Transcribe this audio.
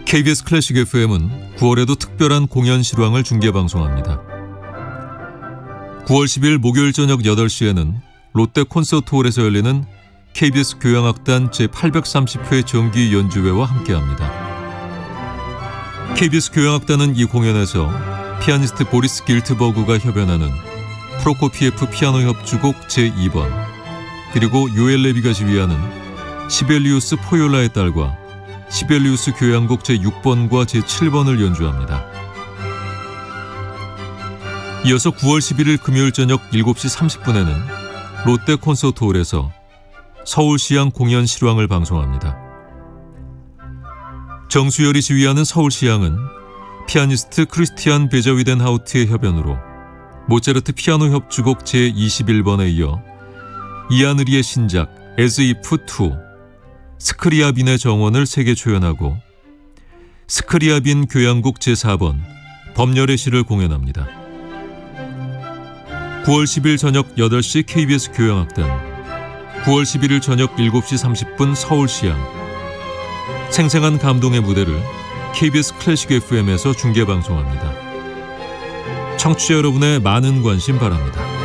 KBS 클래식 FM은 9월에도 특별한 공연 실황을 중계방송합니다. 9월 10일 목요일 저녁 8시에는 롯데 콘서트홀에서 열리는 KBS 교향악단 제830회 정기 연주회와 함께합니다. KBS 교향악단은 이 공연에서 피아니스트 보리스 길트버그가 협연하는 프로코피에프 피아노 협주곡 제2번 그리고 요엘 레비가 지휘하는 시벨리우스 포욜라의 딸과 시벨리우스 교향곡 제6번과 제7번을 연주합니다. 이어서 9월 11일 금요일 저녁 7시 30분에는 롯데 콘서트홀에서 서울시향 공연 실황을 방송합니다. 정수열이 지휘하는 서울시향은 피아니스트 크리스티안 베저위덴하우트의 협연으로 모차르트 피아노 협주곡 제21번에 이어 이하느리의 신작 As If To, 스크리아빈의 정원을 세계 초연하고 스크리아빈 교향곡 제4번 범열의 시를 공연합니다. 9월 10일 저녁 8시 KBS 교향악단, 9월 11일 저녁 7시 30분 서울시향. 생생한 감동의 무대를 KBS 클래식 FM에서 중계방송합니다. 청취자 여러분의 많은 관심 바랍니다.